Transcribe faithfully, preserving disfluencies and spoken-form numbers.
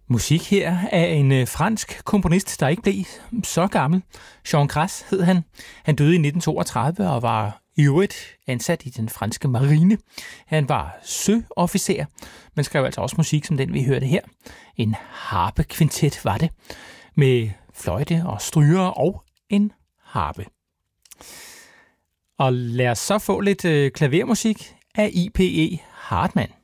Musik her af en øh, fransk komponist, der ikke blev så gammel. Jean Crass hed han. Han døde i nitten toogtredive og var i øvrigt ansat i den franske marine. Han var søofficer, men skrev altså også musik som den, vi hørte her. En harpekvintet var det, med fløjte og stryger og en harpe. Og lad os så få lidt øh, klavermusik af I P E Hartmann.